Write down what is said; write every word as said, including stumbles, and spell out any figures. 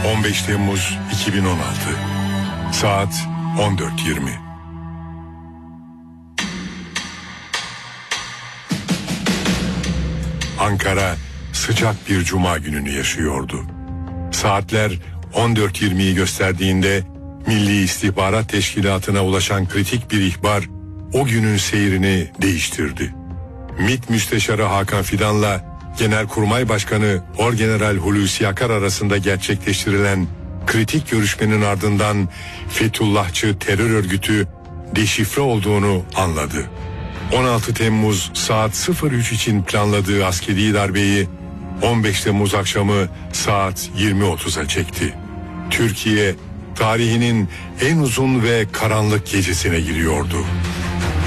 on beş Temmuz iki bin on altı. Saat on dört yirmi. Ankara sıcak bir cuma gününü yaşıyordu. Saatler on dört yirmiyi gösterdiğinde Milli İstihbarat Teşkilatı'na ulaşan kritik bir ihbar o günün seyrini değiştirdi. MİT Müsteşarı Hakan Fidan'la Genelkurmay Başkanı Orgeneral Hulusi Akar arasında gerçekleştirilen kritik görüşmenin ardından Fethullahçı terör örgütü deşifre olduğunu anladı. on altı Temmuz saat sıfır üç için planladığı askeri darbeyi on beş Temmuz akşamı saat yirmi otuza çekti. Türkiye tarihinin en uzun ve karanlık gecesine giriyordu.